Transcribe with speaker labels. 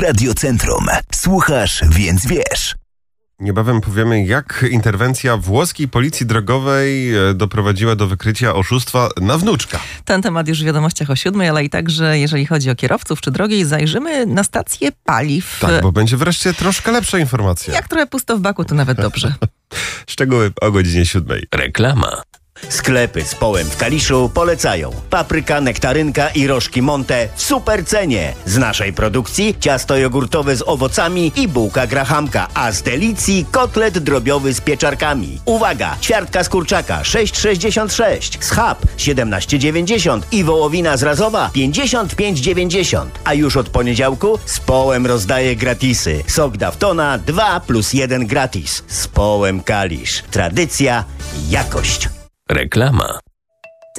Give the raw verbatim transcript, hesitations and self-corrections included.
Speaker 1: Radiocentrum. Słuchasz, więc wiesz.
Speaker 2: Niebawem powiemy, jak interwencja włoskiej policji drogowej doprowadziła do wykrycia oszustwa na wnuczka.
Speaker 3: Ten temat już w wiadomościach o siódmej, ale i także, jeżeli chodzi o kierowców czy drogi, zajrzymy na stację paliw.
Speaker 2: Tak, bo będzie wreszcie troszkę lepsza informacja.
Speaker 3: Jak trochę pusto w baku, to nawet dobrze.
Speaker 2: Szczegóły o godzinie siódmej.
Speaker 1: Reklama.
Speaker 4: Sklepy z połem w Kaliszu polecają papryka, nektarynka i rożki Monte w super cenie. Z naszej produkcji ciasto jogurtowe z owocami i bułka grahamka, a z Delicji kotlet drobiowy z pieczarkami. Uwaga! Ćwiartka z kurczaka sześć sześćdziesiąt sześć, schab siedemnaście dziewięćdziesiąt i wołowina zrazowa pięćdziesiąt pięć dziewięćdziesiąt. A już od poniedziałku z połem rozdaje gratisy. Sok Daftona dwa plus jeden gratis. Z połem Kalisz. Tradycja, jakość.
Speaker 1: Reklama.